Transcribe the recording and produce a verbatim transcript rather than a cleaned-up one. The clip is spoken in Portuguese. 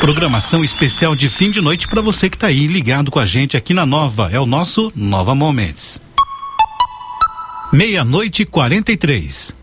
Programação especial de fim de noite para você que tá aí ligado com a gente aqui na Nova. É o nosso Nova Moments. Meia-noite e quarenta e três.